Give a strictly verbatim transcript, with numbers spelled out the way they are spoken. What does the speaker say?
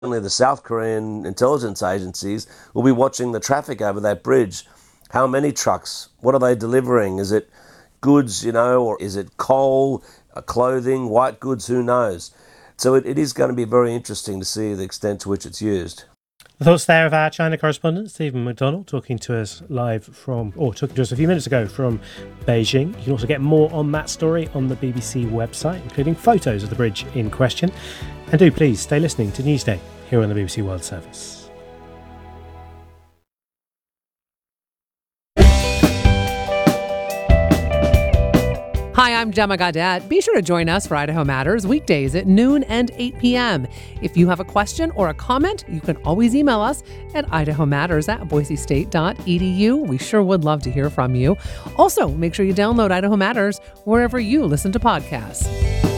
Only the South Korean intelligence agencies will be watching the traffic over that bridge. How many trucks? What are they delivering? Is it goods, you know, or is it coal, uh, clothing, white goods? Who knows? So it, it is going to be very interesting to see the extent to which it's used. The thoughts there of our China correspondent, Stephen McDonald, talking to us live from, or talking to us a few minutes ago from Beijing. You can also get more on that story on the B B C website, including photos of the bridge in question. And do please stay listening to Newsday here on the B B C World Service. Hi, I'm Gemma Gadet. Be sure to join us for Idaho Matters weekdays at noon and eight p.m. If you have a question or a comment, you can always email us at idahomatters at boise state dot e d u. We sure would love to hear from you. Also, make sure you download Idaho Matters wherever you listen to podcasts.